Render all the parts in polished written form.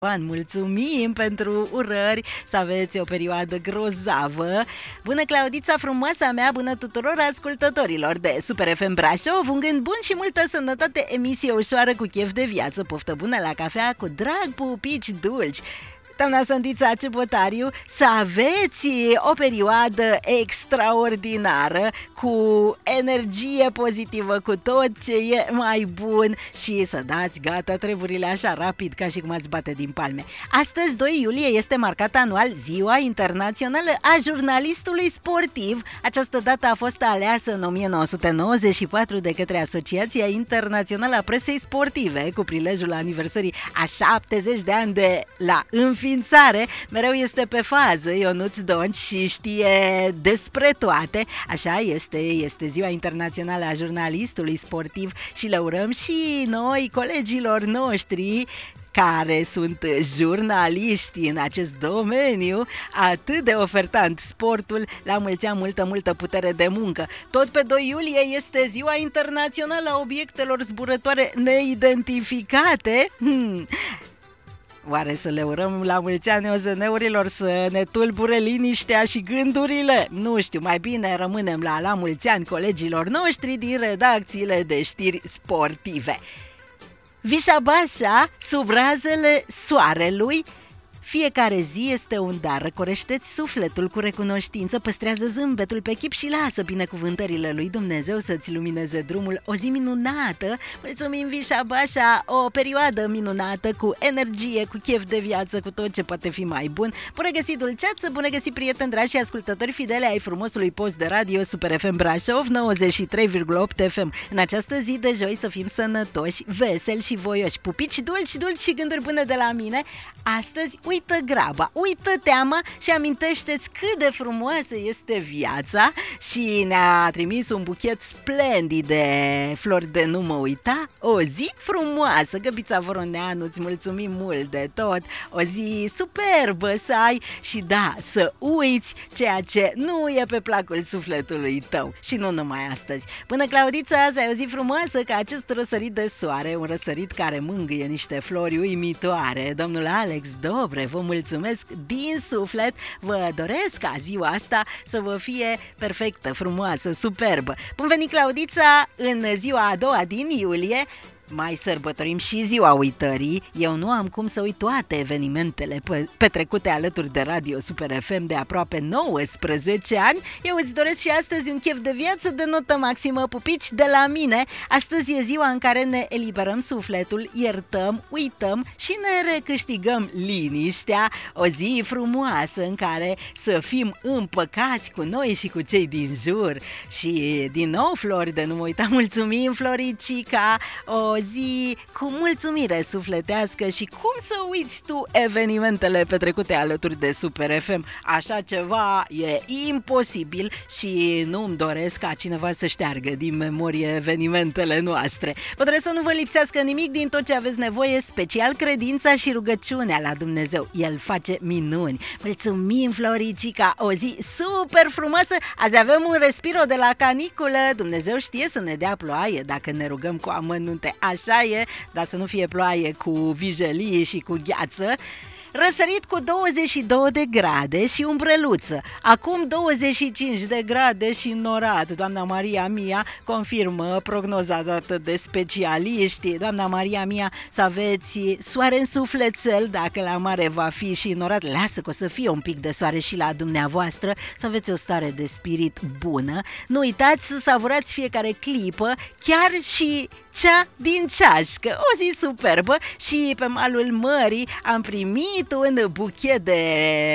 Mulțumim pentru urări, să aveți o perioadă grozavă. Bună Claudița frumoasa mea, bună tuturor ascultătorilor de Super FM Brașov. Un gând bun și multă sănătate, emisie ușoară cu chef de viață. Poftă bună la cafea cu drag, pupici dulci. Doamna Sândița Ciupotariu, să aveți o perioadă extraordinară, cu energie pozitivă, cu tot ce e mai bun și să dați gata treburile așa rapid ca și cum ați bate din palme. Astăzi, 2 iulie, este marcat anual Ziua Internațională a Jurnalistului Sportiv. Această dată a fost aleasă în 1994 de către Asociația Internațională a Presei Sportive, cu prilejul aniversării a 70 de ani de la înființare. Mereu este pe fază Ionuț Donci și știe despre toate. Așa este Ziua Internațională a Jurnalistului Sportiv și le urăm și noi, colegilor noștri care sunt jurnaliști în acest domeniu atât de ofertant, sportul, la mulți ani, multă putere de muncă. Tot pe 2 iulie este Ziua Internațională a Obiectelor Zburătoare Neidentificate. Oare să le urăm la mulți ani OZN-urilor să ne tulbure liniștea și gândurile? Nu știu, mai bine rămânem la mulți ani colegilor noștri din redacțiile de știri sportive. Vișabașa, sub razele soarelui. Fiecare zi este un dar, răcorește-ți sufletul cu recunoștință, păstrează zâmbetul pe chip și lasă binecuvântările lui Dumnezeu să-ți lumineze drumul. O zi minunată, mulțumim Vișabașa, o perioadă minunată, cu energie, cu chef de viață, cu tot ce poate fi mai bun. Bună găsit dulceață, bună găsit prieteni dragi și ascultători fidele ai frumosului post de radio Super FM Brașov 93,8 FM. În această zi de joi să fim sănătoși, veseli și voioși, pupici dulci și gânduri bune de la mine. Astăzi uită graba, uită teama și amintește-ți cât de frumoasă este viața. Și ne-a trimis un buchet splendid de flori de nu mă uita. O zi frumoasă, Găbița Voroneanu, îți mulțumim mult de tot. O zi superbă să ai și da, să uiți ceea ce nu e pe placul sufletului tău. Și nu numai astăzi. Până Claudița, azi ai o zi frumoasă ca acest răsărit de soare, un răsărit care mângâie niște flori uimitoare. Domnul Alex Dobre, vă mulțumesc din suflet, vă doresc ca ziua asta să vă fie perfectă, frumoasă, superbă. Bun venit, Claudița, în ziua a doua din iulie. Mai sărbătorim și ziua uitării. Eu nu am cum să uit toate evenimentele petrecute alături de Radio Super FM de aproape 19 ani. Eu îți doresc și astăzi un chef de viață de notă maximă, pupici de la mine. Astăzi e ziua în care ne eliberăm sufletul, iertăm, uităm și ne recâștigăm liniștea. O zi frumoasă în care să fim împăcați cu noi și cu cei din jur. Și din nou flori de nu mă uita, mulțumim Floricica. O zi cu mulțumire sufletească și cum să uiți tu evenimentele petrecute alături de Super FM. Așa ceva e imposibil și nu-mi doresc ca cineva să șteargă din memorie evenimentele noastre. Vă doresc să nu vă lipsească nimic din tot ce aveți nevoie, special credința și rugăciunea la Dumnezeu. El face minuni. Mulțumim Floricica, o zi super frumoasă. Azi avem un respiro de la caniculă. Dumnezeu știe să ne dea ploaie dacă ne rugăm cu amănunte. Așa e, dar să nu fie ploaie cu vijelii și cu gheață. Răsărit cu 22 de grade și umbreluță. Acum 25 de grade și norat. Doamna Maria Mia confirmă prognoza dată de specialiști. Doamna Maria Mia, să aveți soare în sufletel, dacă la mare va fi și norat. Lasă că o să fie un pic de soare și la dumneavoastră. Să aveți o stare de spirit bună. Nu uitați să savurați fiecare clipă, chiar și cea din ceașcă. O zi superbă și pe malul mării am primit un buchet de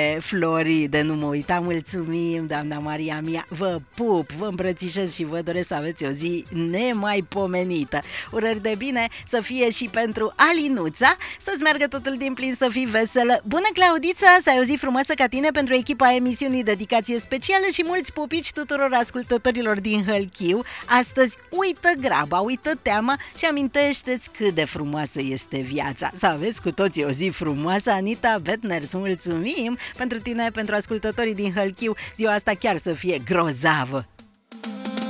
flori de nu mă uita. Mulțumim, doamna Maria Mia, vă pup, vă îmbrățișez și vă doresc să aveți o zi nemaipomenită. Urări de bine să fie și pentru Alinuța, să-ți meargă totul din plin, să fii veselă. Bună Claudița, să ai o zi frumoasă ca tine pentru echipa emisiunii Dedicație Specială și mulți pupici tuturor ascultătorilor din Hălchiu. Astăzi uită graba, uită teama și amintește-ți cât de frumoasă este viața. Să aveți cu toții o zi frumoasă. Anita Betner, mulțumim pentru tine, pentru ascultătorii din Hălchiu. Ziua asta chiar să fie grozavă.